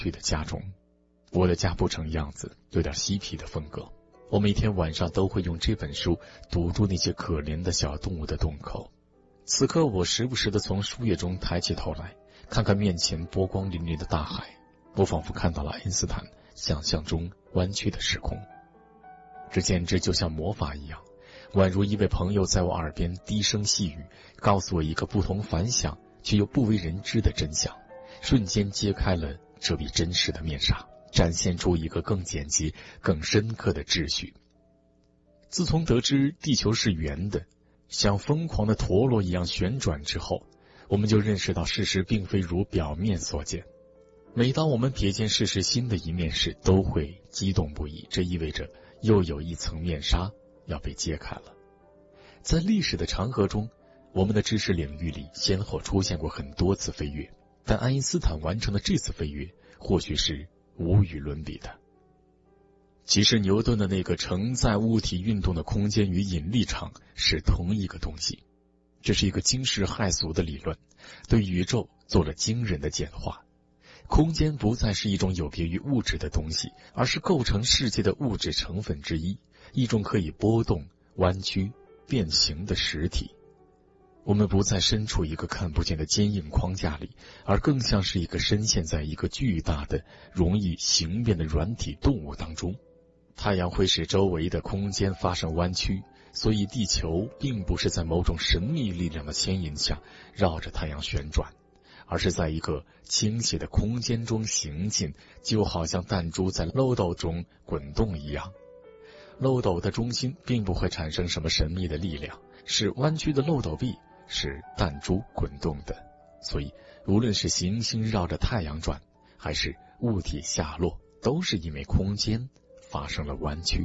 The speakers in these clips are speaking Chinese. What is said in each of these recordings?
去的家中。我的家不成样子，有点嬉皮的风格。我每天晚上都会用这本书堵住那些可怜的小动物的洞口。此刻我时不时地从书页中抬起头来，看看面前波光粼粼的大海，我仿佛看到了爱因斯坦想象中弯曲的时空。这简直就像魔法一样，宛如一位朋友在我耳边低声细语，告诉我一个不同凡响却又不为人知的真相，瞬间揭开了这笔真实的面纱，展现出一个更简洁更深刻的秩序。自从得知地球是圆的，像疯狂的陀螺一样旋转之后，我们就认识到事实并非如表面所见。每当我们瞥见事实新的一面时，都会激动不已，这意味着又有一层面纱要被揭开了。在历史的长河中，我们的知识领域里先后出现过很多次飞跃，但爱因斯坦完成的这次飞跃或许是无与伦比的。其实牛顿的那个承载物体运动的空间与引力场是同一个东西，这是一个惊世骇俗的理论，对宇宙做了惊人的简化。空间不再是一种有别于物质的东西，而是构成世界的物质成分之一，一种可以波动、弯曲、变形的实体。我们不再身处一个看不见的坚硬框架里，而更像是一个深陷在一个巨大的、容易形变的软体动物当中。太阳会使周围的空间发生弯曲，所以地球并不是在某种神秘力量的牵引下绕着太阳旋转，而是在一个倾斜的空间中行进，就好像弹珠在漏斗中滚动一样。漏斗的中心并不会产生什么神秘的力量，是弯曲的漏斗壁使弹珠滚动的。所以无论是行星绕着太阳转，还是物体下落，都是因为空间发生了弯曲。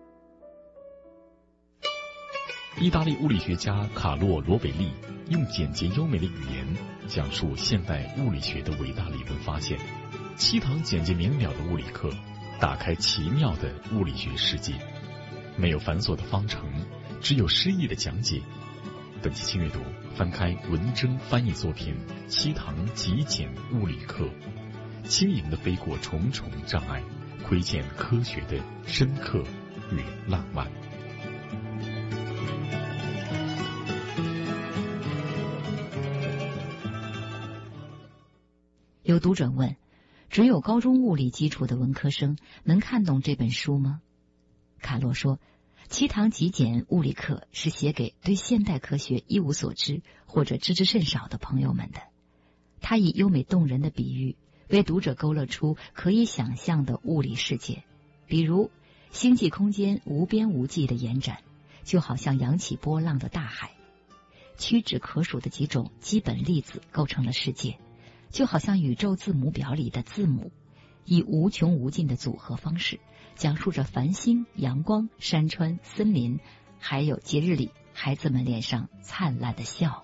意大利物理学家卡洛·罗贝利用简洁优美的语言讲述现代物理学的伟大理论发现，7堂简洁明了的物理课打开奇妙的物理学世界，没有繁琐的方程，只有诗意的讲解。本期轻阅读翻开文征翻译作品《7堂极简物理课》，轻盈地飞过重重障碍，窥见科学的深刻与浪漫。 有读者问，只有高中物理基础的文科生能看懂这本书吗？卡洛说，7堂极简物理课是写给对现代科学一无所知或者知之甚少的朋友们的。他以优美动人的比喻为读者勾勒出可以想象的物理世界，比如星际空间无边无际的延展，就好像扬起波浪的大海；屈指可数的几种基本粒子构成了世界，就好像宇宙字母表里的字母，以无穷无尽的组合方式讲述着繁星、阳光、山川、森林，还有节日里孩子们脸上灿烂的笑。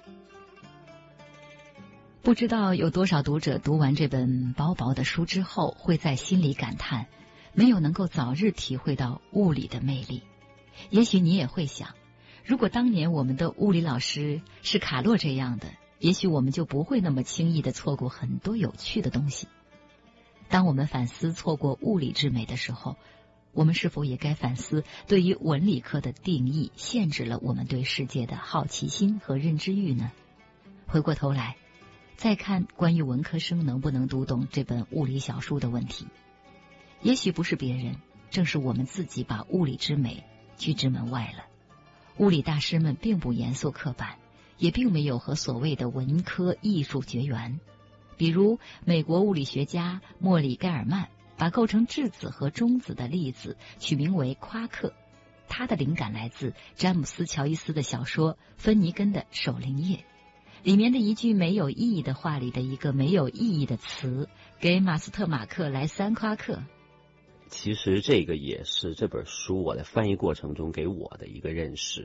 不知道有多少读者读完这本薄薄的书之后，会在心里感叹，没有能够早日体会到物理的魅力。也许你也会想，如果当年我们的物理老师是卡洛这样的，也许我们就不会那么轻易地错过很多有趣的东西。当我们反思错过物理之美的时候，我们是否也该反思对于文理科的定义限制了我们对世界的好奇心和认知欲呢？回过头来再看关于文科生能不能读懂这本物理小书的问题，也许不是别人，正是我们自己把物理之美拒之门外了。物理大师们并不严肃刻板，也并没有和所谓的文科艺术绝缘。比如美国物理学家莫里盖尔曼把构成质子和中子的粒子取名为夸克，他的灵感来自詹姆斯乔伊斯的小说《芬尼根的守灵夜》里面的一句没有意义的话里的一个没有意义的词，给马斯特马克来3夸克。 其实这个也是这本书我在翻译过程中给我的一个认识。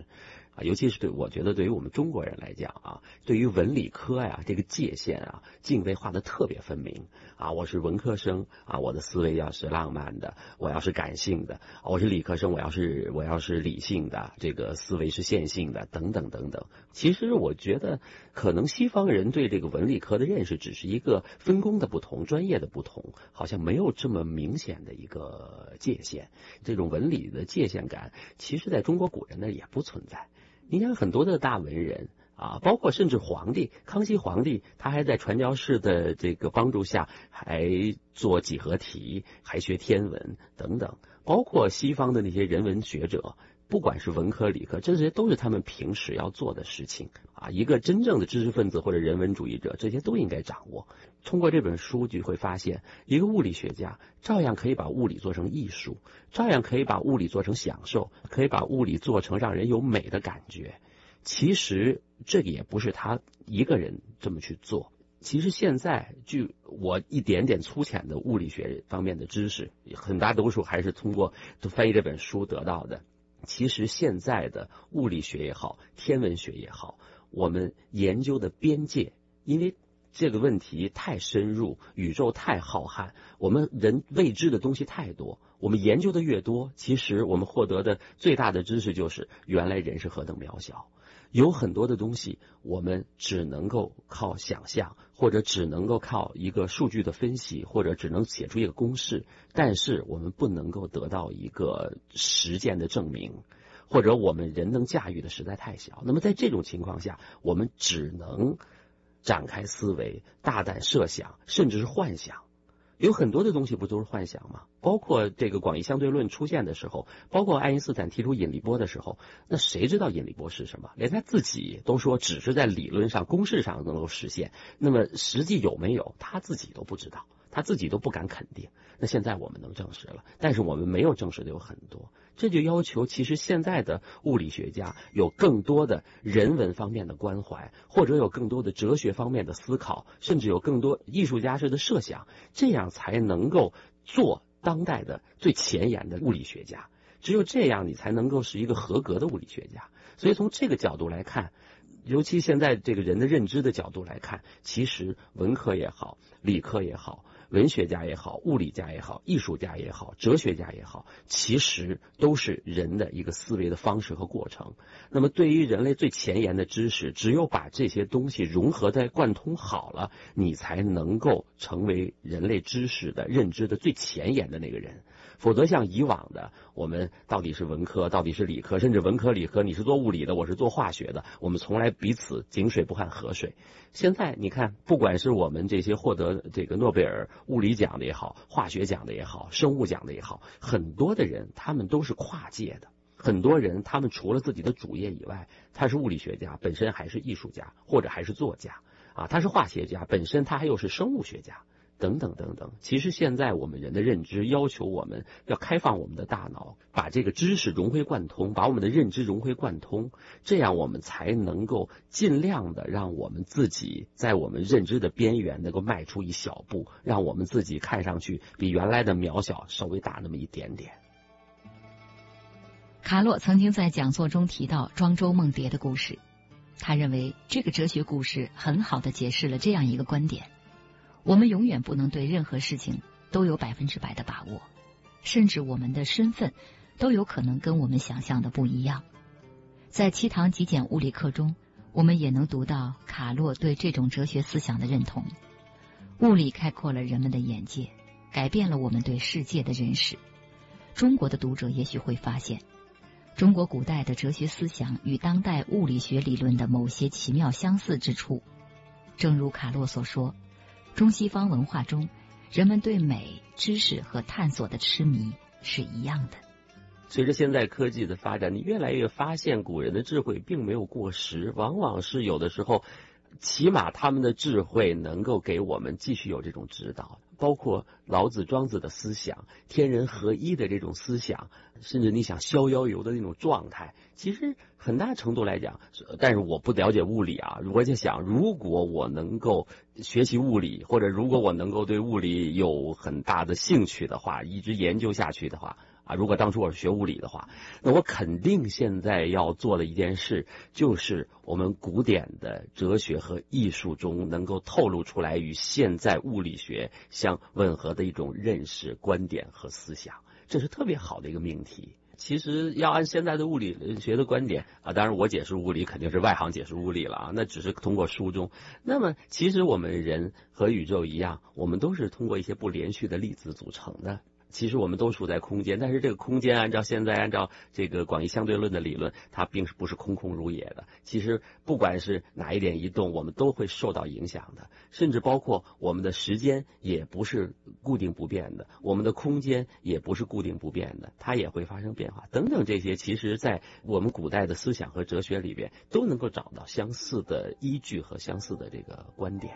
尤其是我觉得对于我们中国人来讲啊，对于文理科呀这个界限啊，泾渭划得特别分明啊。我是文科生啊，我的思维要是浪漫的，我要是感性的；我是理科生，我要是理性的，这个思维是线性的，等等等等。其实我觉得，可能西方人对这个文理科的认识只是一个分工的不同、专业的不同，好像没有这么明显的一个界限。这种文理的界限感，其实在中国古人呢也不存在。你看很多的大文人啊，包括甚至皇帝，康熙皇帝，他还在传教士的这个帮助下，还做几何题，还学天文等等。包括西方的那些人文学者，不管是文科理科，这些都是他们平时要做的事情啊。一个真正的知识分子或者人文主义者，这些都应该掌握。通过这本书就会发现，一个物理学家照样可以把物理做成艺术，照样可以把物理做成享受，可以把物理做成让人有美的感觉。其实这个也不是他一个人这么去做。其实现在据我一点点粗浅的物理学方面的知识，很大多数还是通过翻译这本书得到的。其实现在的物理学也好，天文学也好，我们研究的边界，因为这个问题太深入，宇宙太浩瀚，我们人未知的东西太多，我们研究的越多，其实我们获得的最大的知识就是原来人是何等渺小。有很多的东西我们只能够靠想象，或者只能够靠一个数据的分析，或者只能写出一个公式，但是我们不能够得到一个实践的证明，或者我们人能驾驭的实在太小。那么在这种情况下，我们只能展开思维，大胆设想，甚至是幻想。有很多的东西不都是幻想吗？包括这个广义相对论出现的时候，包括爱因斯坦提出引力波的时候，那谁知道引力波是什么？连他自己都说只是在理论上、公式上能够实现，那么实际有没有，他自己都不知道，他自己都不敢肯定。那现在我们能证实了，但是我们没有证实的有很多，这就要求其实现在的物理学家有更多的人文方面的关怀，或者有更多的哲学方面的思考，甚至有更多艺术家式的设想，这样才能够做当代的最前沿的物理学家。只有这样，你才能够是一个合格的物理学家。所以从这个角度来看，尤其现在这个人的认知的角度来看，其实文科也好，理科也好，文学家也好，物理家也好，艺术家也好，哲学家也好，其实都是人的一个思维的方式和过程。那么对于人类最前沿的知识，只有把这些东西融合在贯通好了，你才能够成为人类知识的认知的最前沿的那个人。否则像以往的，我们到底是文科，到底是理科，甚至文科理科，你是做物理的，我是做化学的，我们从来彼此井水不犯河水。现在你看，不管是我们这些获得这个诺贝尔物理奖的也好，化学奖的也好，生物奖的也好，很多的人他们都是跨界的。很多人他们除了自己的主业以外，他是物理学家，本身还是艺术家，或者还是作家啊，他是化学家，本身他还又是生物学家。等等等等。其实现在我们人的认知要求我们要开放我们的大脑，把这个知识融会贯通，把我们的认知融会贯通，这样我们才能够尽量的让我们自己在我们认知的边缘能够迈出一小步，让我们自己看上去比原来的渺小稍微大那么一点点。 卡洛曾经在讲座中提到庄周梦蝶的故事，他认为这个哲学故事很好地解释了这样一个观点：我们永远不能对任何事情都有100%的把握，甚至我们的身份都有可能跟我们想象的不一样。在7堂极简物理课中，我们也能读到卡洛对这种哲学思想的认同。物理开阔了人们的眼界，改变了我们对世界的认识。中国的读者也许会发现，中国古代的哲学思想与当代物理学理论的某些奇妙相似之处。正如卡洛所说，中西方文化中，人们对美、知识和探索的痴迷是一样的。 随着现代科技的发展，你越来越发现古人的智慧并没有过时，往往是有的时候起码他们的智慧能够给我们继续有这种指导，包括老子庄子的思想，天人合一的这种思想，甚至你想逍遥游的那种状态，其实很大程度来讲，但是我不了解物理啊，我就想如果我能够学习物理，或者如果我能够对物理有很大的兴趣的话，一直研究下去的话啊，如果当初我是学物理的话，那我肯定现在要做的一件事，就是我们古典的哲学和艺术中能够透露出来与现在物理学相吻合的一种认识、观点和思想，这是特别好的一个命题。其实要按现在的物理学的观点啊，当然我解释物理肯定是外行解释物理了啊，那只是通过书中。那么其实我们人和宇宙一样，我们都是通过一些不连续的粒子组成的。其实我们都处在空间，但是这个空间按照这个广义相对论的理论，它并不是空空如也的。其实不管是哪一点一动，我们都会受到影响的，甚至包括我们的时间也不是固定不变的，我们的空间也不是固定不变的，它也会发生变化等等。这些其实在我们古代的思想和哲学里边都能够找到相似的依据和相似的这个观点。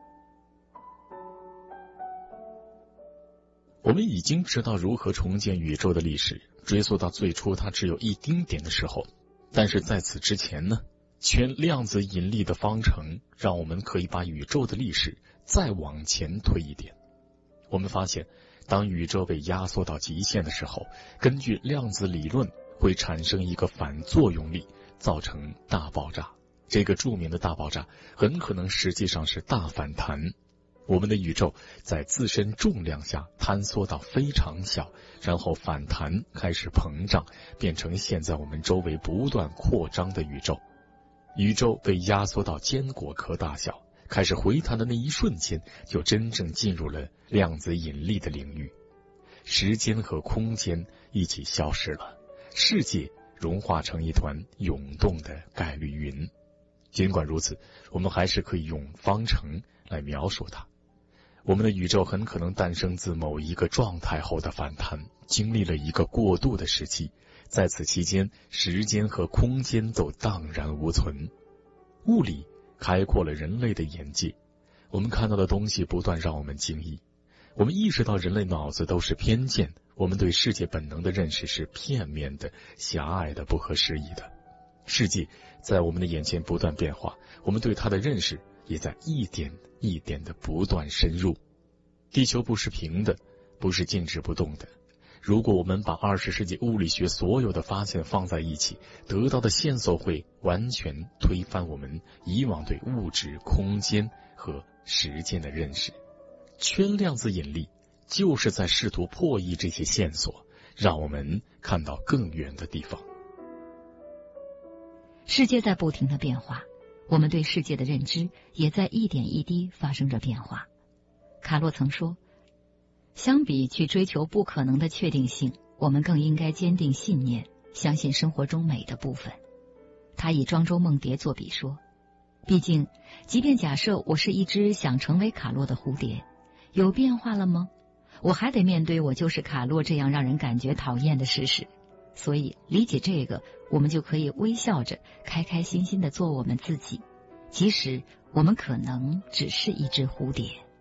我们已经知道如何重建宇宙的历史，追溯到最初它只有一丁点的时候。但是在此之前呢，圈量子引力的方程让我们可以把宇宙的历史再往前推一点。我们发现，当宇宙被压缩到极限的时候，根据量子理论会产生一个反作用力，造成大爆炸。这个著名的大爆炸很可能实际上是大反弹。我们的宇宙在自身重量下坍缩到非常小，然后反弹开始膨胀，变成现在我们周围不断扩张的宇宙。宇宙被压缩到坚果壳大小，开始回弹的那一瞬间，就真正进入了量子引力的领域。时间和空间一起消失了，世界融化成一团涌动的概率云。尽管如此，我们还是可以用方程来描述它。我们的宇宙很可能诞生自某一个状态后的反弹，经历了一个过渡的时期，在此期间，时间和空间都荡然无存。物理开阔了人类的眼界，我们看到的东西不断让我们惊异。我们意识到人类脑子都是偏见，我们对世界本能的认识是片面的、狭隘的、不合时宜的。世界在我们的眼前不断变化，我们对它的认识也在一点一点的不断深入。地球不是平的，不是静止不动的。如果我们把20世纪物理学所有的发现放在一起，得到的线索会完全推翻我们以往对物质、空间和时间的认识。圈量子引力就是在试图破译这些线索，让我们看到更远的地方。 世界在不停的变化，我们对世界的认知也在一点一滴发生着变化。卡洛曾说，相比去追求不可能的确定性，我们更应该坚定信念，相信生活中美的部分。他以庄周梦蝶作比说，毕竟即便假设我是一只想成为卡洛的蝴蝶，有变化了吗？我还得面对我就是卡洛这样让人感觉讨厌的事实。所以理解这个，我们就可以微笑着开开心心地做我们自己，即使我们可能只是一只蝴蝶。